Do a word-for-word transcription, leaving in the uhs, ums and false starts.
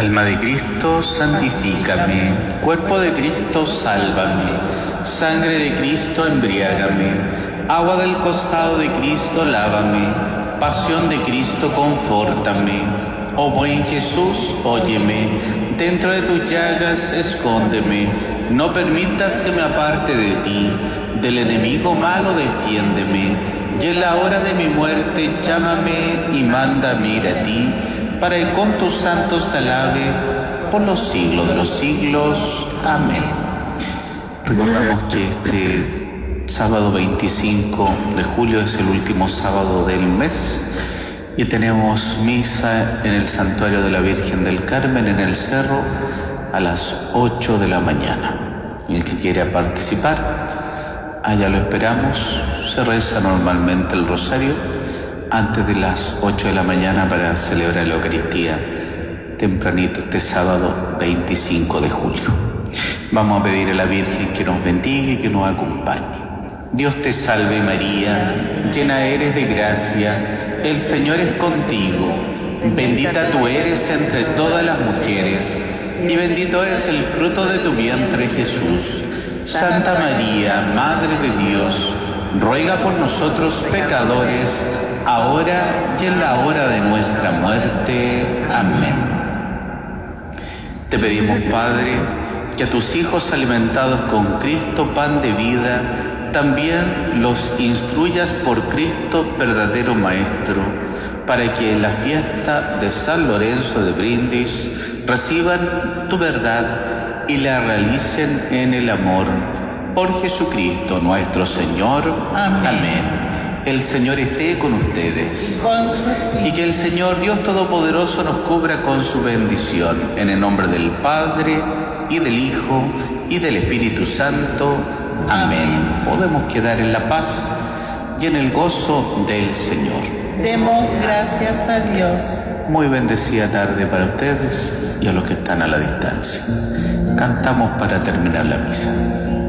Alma de Cristo, santifícame. Cuerpo de Cristo, sálvame. Sangre de Cristo, embriágame. Agua del costado de Cristo, lávame. Pasión de Cristo, confórtame. Oh buen Jesús, óyeme. Dentro de tus llagas, escóndeme. No permitas que me aparte de ti. Del enemigo malo, defiéndeme. Y en la hora de mi muerte, llámame y mándame ir a ti, para que con tus santos te alabe por los siglos de los siglos. Amén. Recordamos que este sábado veinticinco de julio es el último sábado del mes y tenemos misa en el Santuario de la Virgen del Carmen en el Cerro a las ocho de la mañana. El que quiera participar, allá lo esperamos. Se reza normalmente el rosario antes de las ocho de la mañana para celebrar la Eucaristía tempranito este sábado veinticinco de julio. Vamos a pedir a la Virgen que nos bendiga y que nos acompañe. Dios te salve María, llena eres de gracia, el Señor es contigo, bendita tú eres entre todas las mujeres y bendito es el fruto de tu vientre Jesús. Santa María, Madre de Dios, ruega por nosotros pecadores, ahora y en la hora de nuestra muerte. Amén. Te pedimos, Padre, que a tus hijos alimentados con Cristo, pan de vida, también los instruyas por Cristo, verdadero Maestro, para que en la fiesta de San Lorenzo de Brindis reciban tu verdad y la realicen en el amor. Por Jesucristo nuestro Señor. Amén. Amén. El Señor esté con ustedes. Y que el Señor Dios Todopoderoso nos cubra con su bendición. En el nombre del Padre, y del Hijo, y del Espíritu Santo. Amén. Podemos quedar en la paz y en el gozo del Señor. Demos gracias a Dios. Muy bendecida tarde para ustedes y a los que están a la distancia. Cantamos para terminar la misa.